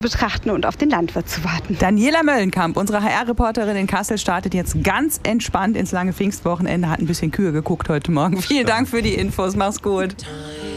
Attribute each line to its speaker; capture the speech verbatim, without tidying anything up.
Speaker 1: betrachten und auf den Landwirt zu warten.
Speaker 2: Daniela Möllenkamp, unsere H R-Reporterin in Kassel, startet jetzt ganz entspannt ins lange Pfingstwochenende, hat ein bisschen Kühe geguckt heute Morgen. Vielen Dank für die Infos, mach's gut.